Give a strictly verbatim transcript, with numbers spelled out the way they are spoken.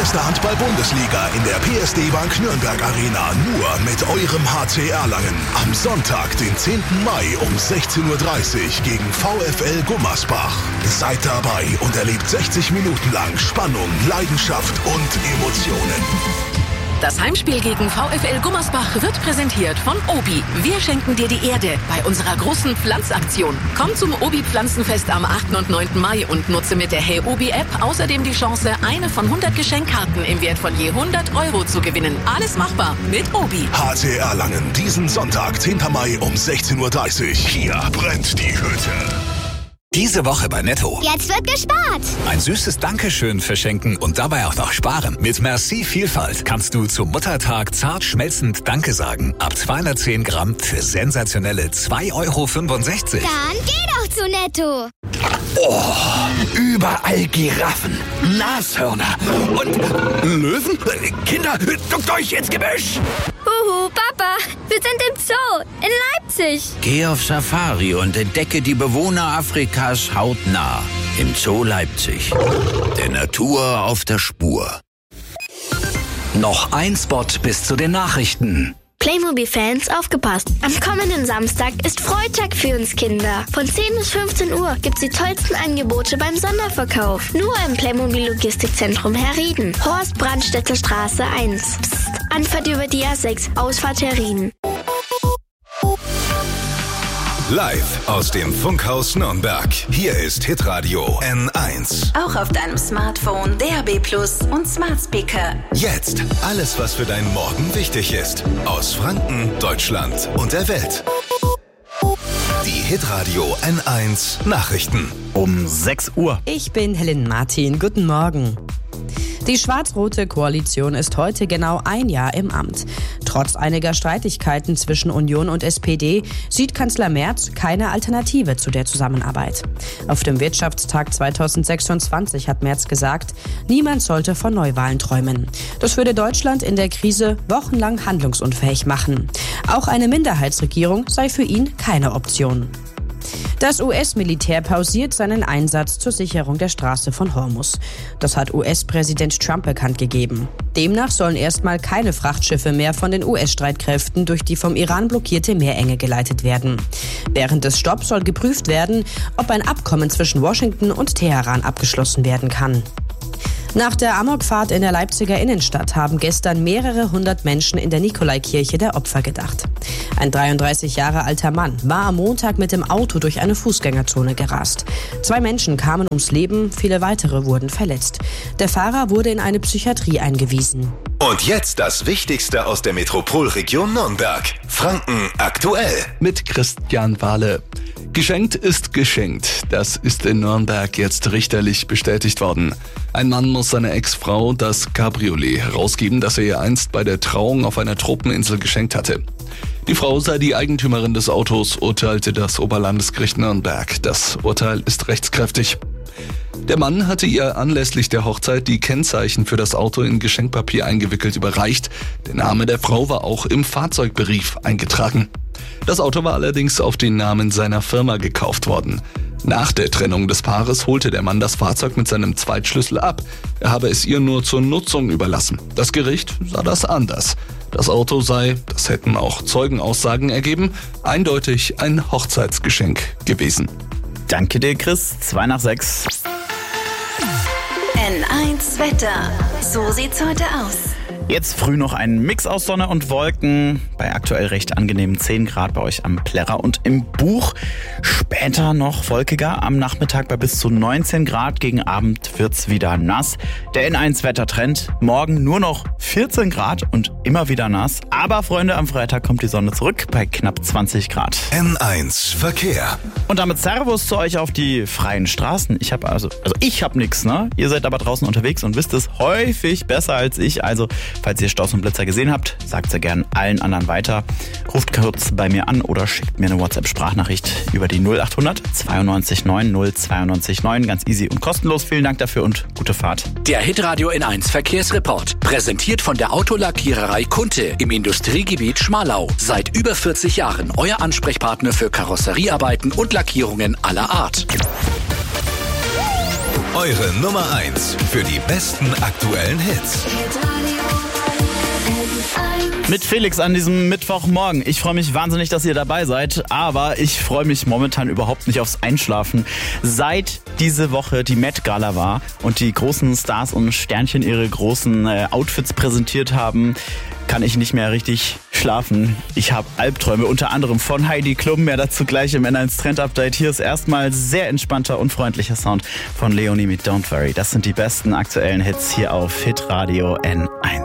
erste Handball-Bundesliga in der P S D Bank Nürnberg Arena. Nur mit eurem H C Erlangen. Am Sonntag, den zehnten Mai um sechzehn Uhr dreißig gegen VfL Gummersbach. Seid dabei und erlebt sechzig Minuten lang Spannung, Leidenschaft und Emotionen. Das Heimspiel gegen VfL Gummersbach wird präsentiert von Obi. Wir schenken dir die Erde bei unserer großen Pflanzaktion. Komm zum Obi-Pflanzenfest am achten und neunten Mai und nutze mit der Hey Obi-App außerdem die Chance, eine von hundert Geschenkkarten im Wert von je hundert Euro zu gewinnen. Alles machbar mit Obi. H C Erlangen, diesen Sonntag, zehnten Mai um sechzehn Uhr dreißig. Hier brennt die Hütte. Diese Woche bei Netto. Jetzt wird gespart. Ein süßes Dankeschön verschenken und dabei auch noch sparen. Mit Merci Vielfalt kannst du zum Muttertag zart schmelzend Danke sagen. Ab zweihundertzehn Gramm für sensationelle zwei Euro fünfundsechzig. Dann geh doch zu Netto. Oh, überall Giraffen, Nashörner und Löwen. Kinder, duckt euch ins Gebüsch. Huhu, Papa, wir sind im Zoo in Leipzig. Geh auf Safari und entdecke die Bewohner Afrikas hautnah. Im Zoo Leipzig. Der Natur auf der Spur. Noch ein Spot bis zu den Nachrichten. Playmobil-Fans, aufgepasst! Am kommenden Samstag ist Freitag für uns Kinder. Von zehn bis fünfzehn Uhr gibt's die tollsten Angebote beim Sonderverkauf. Nur im Playmobil-Logistikzentrum Herrieden. Horst Brandstätter Straße eins. Psst, Anfahrt über die A sechs, Ausfahrt Herrieden. Live aus dem Funkhaus Nürnberg. Hier ist Hitradio N eins. Auch auf deinem Smartphone, D A B Plus und Smart Speaker. Jetzt alles, was für deinen Morgen wichtig ist. Aus Franken, Deutschland und der Welt. Die Hitradio N eins Nachrichten. Um sechs Uhr. Ich bin Helen Martin. Guten Morgen. Die schwarz-rote Koalition ist heute genau ein Jahr im Amt. Trotz einiger Streitigkeiten zwischen Union und S P D sieht Kanzler Merz keine Alternative zu der Zusammenarbeit. Auf dem Wirtschaftstag zweitausendsechsundzwanzig hat Merz gesagt, niemand sollte von Neuwahlen träumen. Das würde Deutschland in der Krise wochenlang handlungsunfähig machen. Auch eine Minderheitsregierung sei für ihn keine Option. Das U S-Militär pausiert seinen Einsatz zur Sicherung der Straße von Hormuz. Das hat U S-Präsident Trump bekannt gegeben. Demnach sollen erstmal keine Frachtschiffe mehr von den U S-Streitkräften durch die vom Iran blockierte Meerenge geleitet werden. Während des Stopps soll geprüft werden, ob ein Abkommen zwischen Washington und Teheran abgeschlossen werden kann. Nach der Amokfahrt in der Leipziger Innenstadt haben gestern mehrere hundert Menschen in der Nikolaikirche der Opfer gedacht. Ein dreiunddreißig Jahre alter Mann war am Montag mit dem Auto durch eine Fußgängerzone gerast. Zwei Menschen kamen ums Leben, viele weitere wurden verletzt. Der Fahrer wurde in eine Psychiatrie eingewiesen. Und jetzt das Wichtigste aus der Metropolregion Nürnberg. Franken aktuell. Mit Christian Wahle. Geschenkt ist geschenkt. Das ist in Nürnberg jetzt richterlich bestätigt worden. Ein Mann muss seiner Ex-Frau das Cabriolet herausgeben, das er ihr einst bei der Trauung auf einer Tropeninsel geschenkt hatte. Die Frau sei die Eigentümerin des Autos, urteilte das Oberlandesgericht Nürnberg. Das Urteil ist rechtskräftig. Der Mann hatte ihr anlässlich der Hochzeit die Kennzeichen für das Auto in Geschenkpapier eingewickelt überreicht. Der Name der Frau war auch im Fahrzeugbrief eingetragen. Das Auto war allerdings auf den Namen seiner Firma gekauft worden. Nach der Trennung des Paares holte der Mann das Fahrzeug mit seinem Zweitschlüssel ab. Er habe es ihr nur zur Nutzung überlassen. Das Gericht sah das anders. Das Auto sei, das hätten auch Zeugenaussagen ergeben, eindeutig ein Hochzeitsgeschenk gewesen. Danke dir, Chris. Zwei nach sechs. N eins Wetter. So sieht's heute aus. Jetzt früh noch ein Mix aus Sonne und Wolken. Bei aktuell recht angenehmen zehn Grad bei euch am Plärrer und im Buch. Später noch wolkiger. Am Nachmittag bei bis zu neunzehn Grad. Gegen Abend wird's wieder nass. Der N eins Wettertrend. Morgen nur noch vierzehn Grad und immer wieder nass. Aber Freunde, am Freitag kommt die Sonne zurück bei knapp zwanzig Grad. N eins Verkehr. Und damit Servus zu euch auf die freien Straßen. Ich habe also, also ich habe nichts, ne? Ihr seid aber draußen unterwegs und wisst es häufig besser als ich. Also falls ihr Staus und Blitzer gesehen habt, sagt es gern allen anderen weiter. Ruft kurz bei mir an oder schickt mir eine WhatsApp-Sprachnachricht über die null acht hundert zweiundneunzig neun null zweiundneunzig neun. Ganz easy und kostenlos. Vielen Dank dafür und gute Fahrt. Der Hitradio N eins Verkehrsreport. Präsentiert von der Autolackiererei Kunte im Industriegebiet Schmalau. Seit über vierzig Jahren euer Ansprechpartner für Karosseriearbeiten und Lackierungen aller Art. Eure Nummer eins für die besten aktuellen Hits. Mit Felix an diesem Mittwochmorgen. Ich freue mich wahnsinnig, dass ihr dabei seid, aber ich freue mich momentan überhaupt nicht aufs Einschlafen. Seit diese Woche die Met Gala war und die großen Stars und Sternchen ihre großen äh, Outfits präsentiert haben, kann ich nicht mehr richtig schlafen. Ich habe Albträume, unter anderem von Heidi Klum. Mehr dazu gleich im N eins Trend Update. Hier ist erstmal sehr entspannter und freundlicher Sound von Leonie mit Don't Worry. Das sind die besten aktuellen Hits hier auf Hitradio N eins.